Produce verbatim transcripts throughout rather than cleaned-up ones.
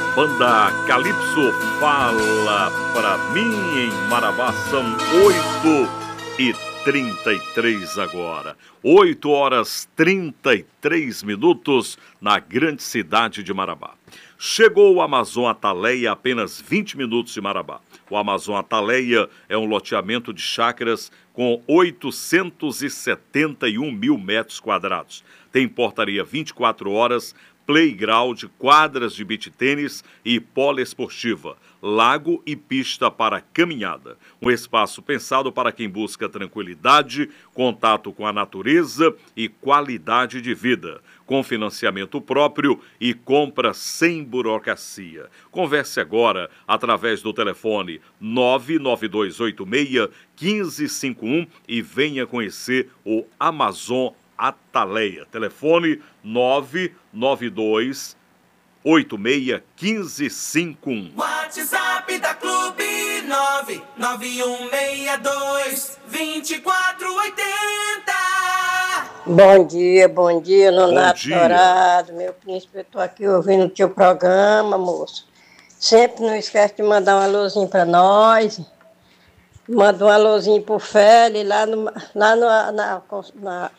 Banda Calypso fala pra mim em Marabá. São oito e trinta e três agora. oito horas trinta e três minutos na grande cidade de Marabá. Chegou o Amazon Ataleia a apenas vinte minutos de Marabá. O Amazon Ataleia é um loteamento de chácaras com oitocentos e setenta e um mil metros quadrados. Tem portaria vinte e quatro horas, playground, quadras de beach tênis e poliesportiva, lago e pista para caminhada. Um espaço pensado para quem busca tranquilidade, contato com a natureza e qualidade de vida, com financiamento próprio e compra sem burocracia. Converse agora através do telefone nove nove dois oito seis, um cinco cinco um e venha conhecer o Amazon Ataleia. Telefone nove nove dois oito seis, um cinco cinco um. WhatsApp da Clube nove nove um seis dois, dois quatro oito zero. Bom dia, bom dia, Nonato Bom dia. Dourado, meu príncipe, eu estou aqui ouvindo o teu programa, moço. Sempre não esquece de mandar um alôzinho para nós. Manda um alôzinho pro Félix lá, no, lá no, na, na...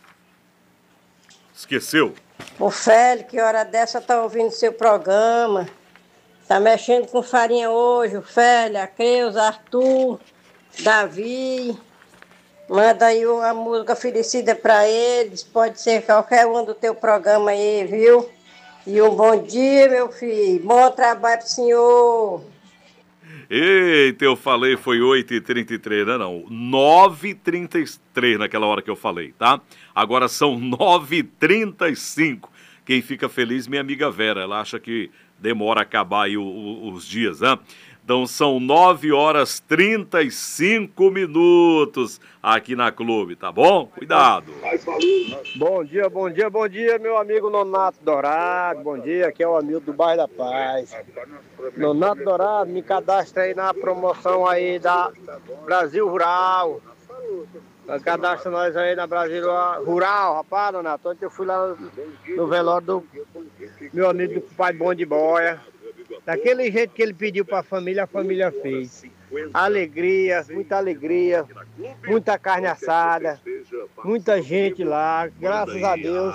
Esqueceu? O Félix, que hora dessa tá ouvindo seu programa. Tá mexendo com farinha hoje, o Félix, a Creuza, Arthur, Davi. Manda aí uma música oferecida para eles, pode ser qualquer um do teu programa aí, viu? E um bom dia, meu filho. Bom trabalho pro senhor. Eita, eu falei, foi oito e trinta e três, não, não, nove e trinta e três naquela hora que eu falei, tá? Agora são nove e trinta e cinco. Quem fica feliz, minha amiga Vera, ela acha que demora a acabar aí o, o, os dias, né? Então são nove horas e trinta e cinco minutos aqui na Clube, tá bom? Cuidado. Bom dia, bom dia, bom dia, meu amigo Nonato Dourado. Bom dia, aqui é o amigo do Bairro da Paz. Nonato Dourado, me cadastra aí na promoção aí da Brasil Rural. Cadastra nós aí na Brasil Rural, rapaz, Nonato. Ontem eu fui lá no velório do meu amigo do pai Bom de Boia. Daquele jeito que ele pediu para a família, a família fez. Alegria, muita alegria, muita carne assada, muita gente lá, graças a Deus.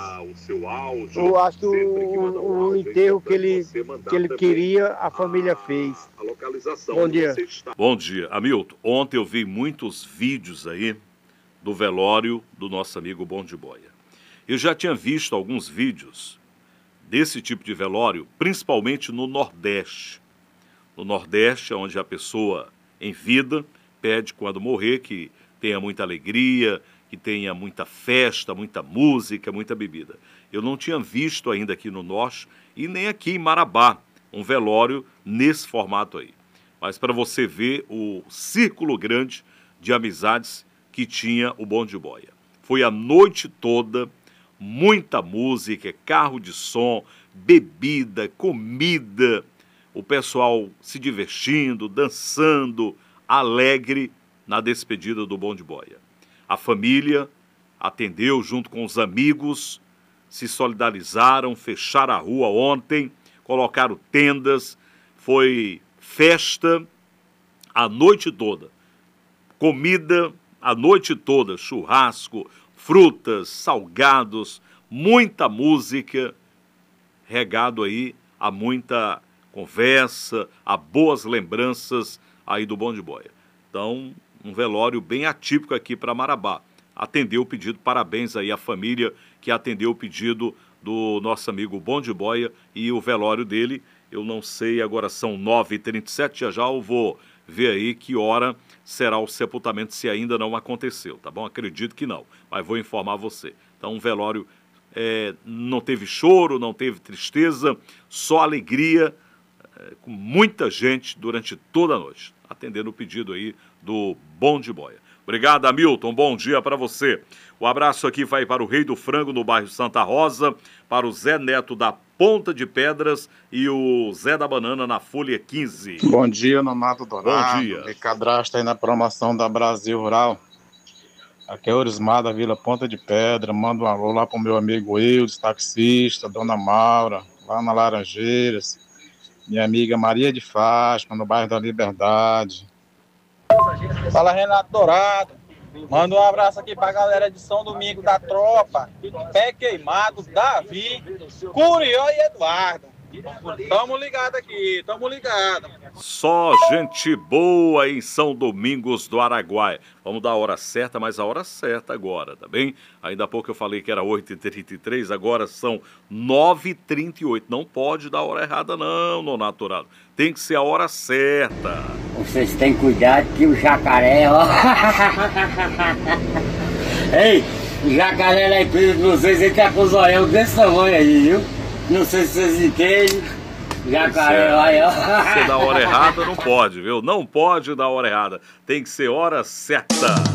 Eu acho que o, o enterro que ele, que ele queria, a família fez. Bom dia. Bom dia, Hamilton. Ontem eu vi muitos vídeos aí do velório do nosso amigo Bom de Boia. Eu já tinha visto alguns vídeos desse tipo de velório, principalmente no Nordeste. No Nordeste, onde a pessoa em vida pede, quando morrer, que tenha muita alegria, que tenha muita festa, muita música, muita bebida. Eu não tinha visto ainda aqui no Norte e nem aqui em Marabá um velório nesse formato aí. Mas para você ver o círculo grande de amizades que tinha o Bom de Boia. Foi a noite toda, muita música, carro de som, bebida, comida, o pessoal se divertindo, dançando, alegre na despedida do Bom de Boia. A família atendeu junto com os amigos, se solidarizaram, fecharam a rua ontem, colocaram tendas, foi festa a noite toda, comida a noite toda, churrasco, frutas, salgados, muita música, regado aí a muita conversa, a boas lembranças aí do Bom de Boia. Então, um velório bem atípico aqui para Marabá. Atendeu o pedido, parabéns aí à família que atendeu o pedido do nosso amigo Bom de Boia e o velório dele. Eu não sei, agora são nove e trinta e sete, já já eu vou ver aí que hora será o sepultamento, se ainda não aconteceu, tá bom? Acredito que não, mas vou informar você. Então, um velório é, não teve choro, não teve tristeza, só alegria, é, com muita gente durante toda a noite, atendendo o pedido aí do Bom de Boia. Obrigado, Hamilton, bom dia para você. O abraço aqui vai para o Rei do Frango, no bairro Santa Rosa, para o Zé Neto da Ponta de Pedras e o Zé da Banana na Folha quinze. Bom dia, Nonato Dourado. Bom dia. Me cadastra aí na promoção da Brasil Rural. Aqui é o Orismar da Vila Ponta de Pedra. Manda um alô lá pro meu amigo Eudes, taxista, Dona Maura, lá na Laranjeiras. minha amiga Maria de Fátima, no bairro da Liberdade. Fala, Renato Dourado. Manda um abraço aqui pra galera de São Domingo da Tropa, Pé Queimado, Davi, Curió e Eduardo. Tamo ligado aqui, tamo ligado. Só gente boa em São Domingos do Araguaia. Vamos dar a hora certa, mas a hora certa agora, tá bem? Ainda há pouco eu falei que era oito e trinta e três, agora são nove e trinta e oito. Não pode dar a hora errada não, Nonato Dourado. Tem que ser a hora certa. Vocês têm cuidado que o jacaré, ó. Ei, o jacaré lá em Pedro, não sei se ele tá com o zoião desse tamanho aí, viu? Não sei se vocês entendem. Jacaré lá, ó. Se dar hora errada, não pode, viu? Não pode dar hora errada. Tem que ser hora certa.